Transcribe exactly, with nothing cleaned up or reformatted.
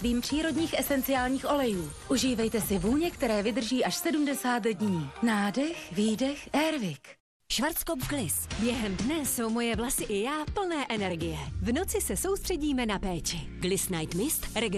množstvím přírodních esenciálních olejů. Užívejte si vůně, které vydrží až sedmdesát dní. Nádech, výdech, Airwick. Schwarzkopf Gliss. Během dne jsou moje vlasy i já plné energie. V noci se soustředíme na péči. Gliss Night Mist